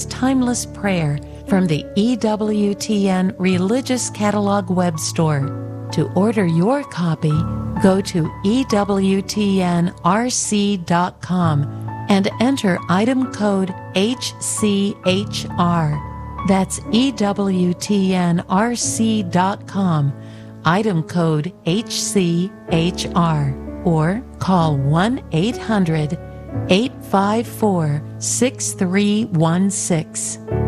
Timeless Prayer from the EWTN Religious Catalog web store. To order your copy, go to EWTNRC.com and enter item code HCHR. That's EWTNRC.com, item code HCHR, or call 1-800-854-6316.